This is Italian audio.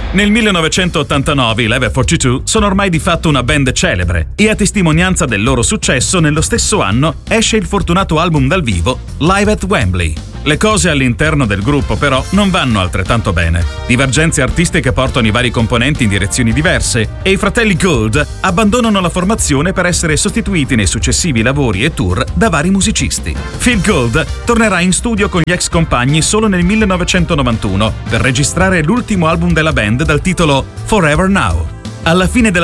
Nel 1989 i Level 42 sono ormai di fatto una band celebre e a testimonianza del loro successo nello stesso anno esce il fortunato album dal vivo Live at Wembley. Le cose all'interno del gruppo però non vanno altrettanto bene. Divergenze artistiche portano i vari componenti in direzioni diverse e i fratelli Gould abbandonano la formazione per essere sostituiti nei successivi lavori e tour da vari musicisti. Phil Gould tornerà in studio con gli ex compagni solo nel 1991 per registrare l'ultimo album della band dal titolo Forever Now. Alla fine della